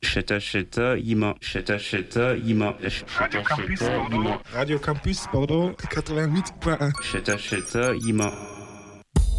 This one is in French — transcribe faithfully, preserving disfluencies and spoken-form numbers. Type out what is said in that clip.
Cheta cheta ima. Cheta cheta ima. Radio Cheta Campus cheta Bordeaux. ima. Radio Campus Bordeaux quatre-vingt-huit point un. Cheta cheta ima.